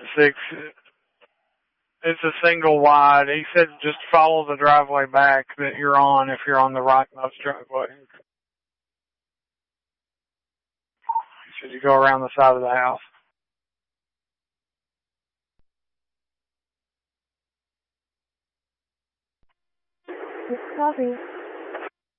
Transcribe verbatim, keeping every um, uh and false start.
Six. It's a single wide. He said just follow the driveway back that you're on if you're on the rightmost driveway. He said you go around the side of the house. Discovery.